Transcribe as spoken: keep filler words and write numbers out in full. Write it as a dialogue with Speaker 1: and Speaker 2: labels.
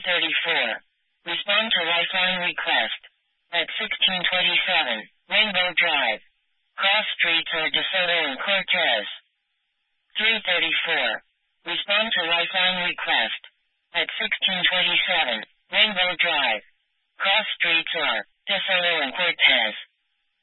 Speaker 1: thirty-four. Respond to Lifeline request. At sixteen twenty-seven, Rainbow Drive. Cross streets are DeSoto and Cortez. three thirty-four. Respond to Lifeline request. At sixteen twenty-seven, Rainbow Drive. Cross streets are DeSoto and Cortez.